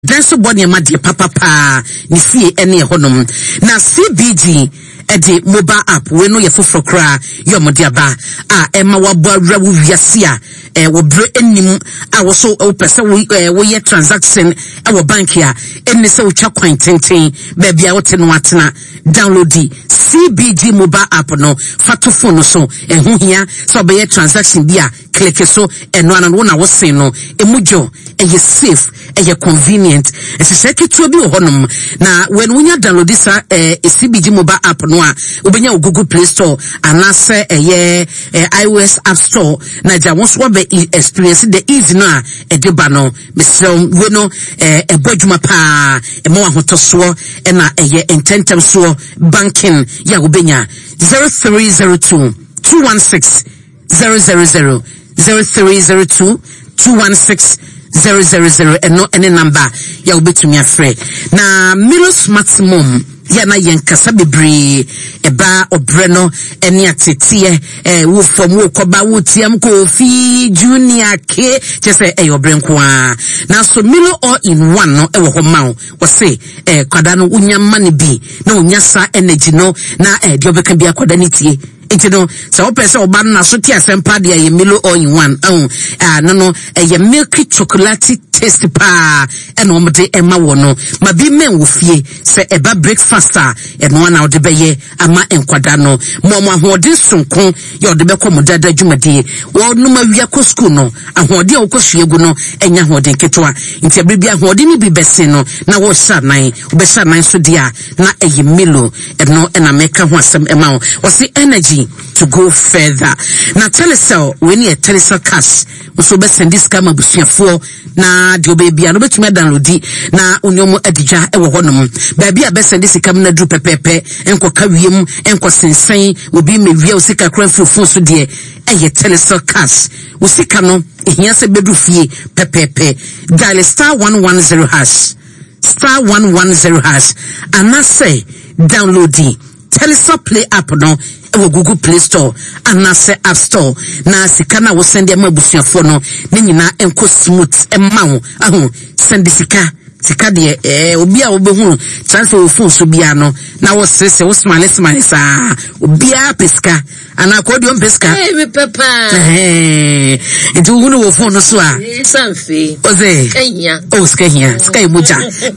Denso body ma de papa ni fie ene honom na CBG ede mobile app we no ye foforo kra ye omode aba ema wabo awra wo wiase wo bre enim wo so wo pese wo ye transaction wo bank ya enne se wo twa kwan tenten ba bia wo te no atena download CBG mobile app no fato phone so ehu hia so be ye transaction bia click so eno ana wo na wo sen no emujo eye safe eye convenient ese sekito bi honom na when wunya download this CBG mobile app no a obenya Google Play Store anase iOS App Store na ja won so be experience the easy na edeba no mesel we no ebodwuma pa emo ahotoso na intentem so banking ya obenya 0302 216 000 0302 216 000 eno any number ya obetumi afre na Milos Maximum ya na yenkasa bebre eba obreno eni atetie wo fom wo koba wo tiam ko fi junior ke chese obrenko a na so Milo all in one no wo ho ma wo se kwada no unya mane bi na unya sa energy no na de obeka bia kwada ni tie no so opese oba na so ti asempa de ye Milo all in one no ye milky chocolate taste pa eno omde ema wo no ma bi men wo fie se eba breakfast eno na ode beye ama enkwada no mo ahode sonko ye ode be ko modada dwumade wo no ma wia ko school no ahode wo ko suegu no enya ahode ketwa nti bibia ahode ni bi bese no na wo sha nan wo sha nan so dia na eye Milo eno na meka ho asem ema wo se energy to go further. Na Telecel when you Telecel cash so be send this scam abusuafo na de obaby no betumi download na onyomo adija e wo honom baabi a be send this scam na dru pepepe enko kawiem enko sensen obi mewia osika kra fufu so de eye Telecel cash osika no ehia se bedu fie pepepe dial star 110 hash star 110 hash anase download Telecel Play app no ewo Google Play Store anase App Store na sika na wo send am abusuafo no ne nyina enko smooth emma wo ahu send sika de obi a obehu transfer wo phone so bia no na wo sese wo smile sa obi a peska ana ko dio peska me papa edu hunu wo phone so a sanfi oze kenya sky moja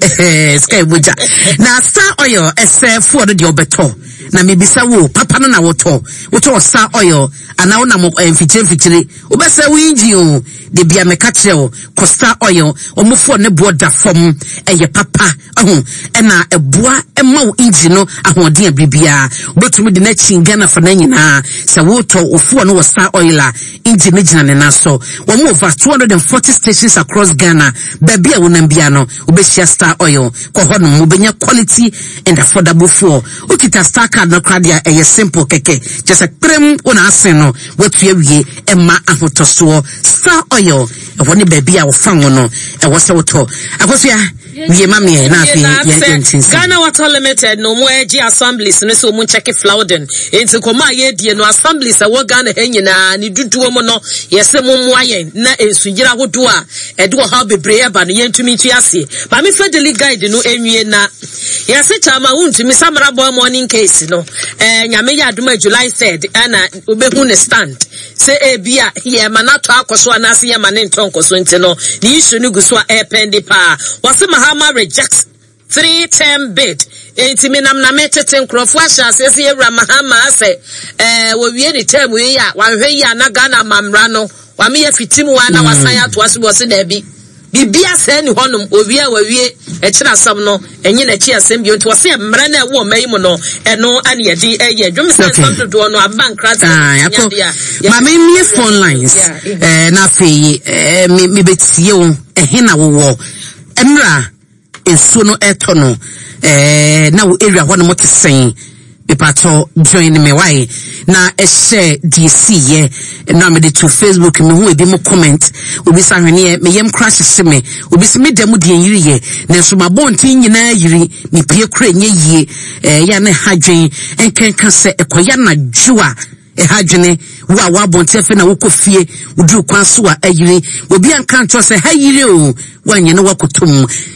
na Star Oil SF de obeto na mebisa wo papa no na woto Star Oil ana wo na mo mfichire obesa wo inji o de bia meka kire ko Star Oil omofo ne boda fom eye papa ena eboa ema wo inji no ahoden bibia obetumi de na chinga na fa na nyina sa woto ofo no Star Oil a inji ne gina ne na so wo mo over 240 stations across Ghana babia wo na bia no obehia Star Oil ko hono mo benya quality and affordable for ukita Star card no kradia eye simple keke just a krem una asen no watu awie ema ahotoso Star Oil woni babia wo fa no wo se woto akosua wie mame na afi Ghana Water Limited no mo agi assemblies no so mo check Flowden enti koma ye die no assemblies a wo Ghana henyina ni duduo mo no yese mo mo ayen na ensugira hodo a ede wo ha bebre eba no yentumi tu ase ba me federal guide no enwie na yese chama untumi samra boy morning case no nyame ya aduma July 3rd ana obehu ne stand se ebia ye manato akoso anase ye mane ntonkoso enti no ni issue ni guso a epende pa wase Mahama rejects 3-term bid enti menam na metete nkrofo ahya asese ewra Mahama ase wo wie ni term we ya wanhwe ya na Ghana mamra no wa me ya fitimu wa na wasan ya to ase bo se da bi bibia se ni honum owie wawie ekira asam no enye na chi asem bi onto wase mra na ewo mai mu no eno ane ye di eye dwom se something do no abank krata ma me me phone lines na fe me betie wo ehina wo emra ensuo no etono na wo area ho no motesen bepato join me why na share DC ye na me de to Facebook me hu ebi mo comment obi sa hwene me yem crash se me obi se me dem de yiri ye na so mabonti nyina yiri me pie kura nye yie ya ne hadwen enkenka se ekoya na dwua hadwene wa bonti afi na wokofie uduru kwan so a ayiri obi anka nto se ha yiri o wanye no wakotom